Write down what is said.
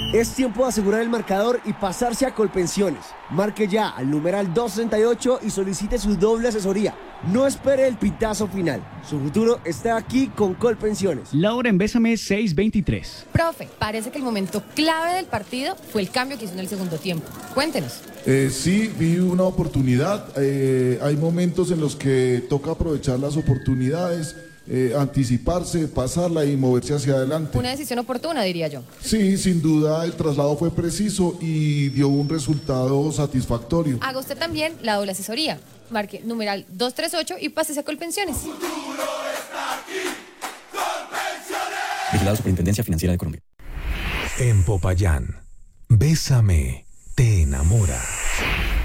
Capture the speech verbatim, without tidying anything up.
Es tiempo de asegurar el marcador y pasarse a Colpensiones. Marque ya al numeral doscientos sesenta y ocho y solicite su doble asesoría. No espere el pitazo final. Su futuro está aquí con Colpensiones. Laura en Bésame seiscientos veintitrés. Profe, parece que el momento clave del partido fue el cambio que hizo en el segundo tiempo. Cuéntenos. Eh, sí, vi una oportunidad. Eh, hay momentos en los que toca aprovechar las oportunidades. Eh, anticiparse, pasarla y moverse hacia adelante. Una decisión oportuna, diría yo. Sí, sin duda el traslado fue preciso y dio un resultado satisfactorio. Haga usted también la doble asesoría. Marque numeral doscientos treinta y ocho y pásese a Colpensiones. Vigilado Superintendencia Financiera de Colombia. En Popayán, Bésame, te enamora.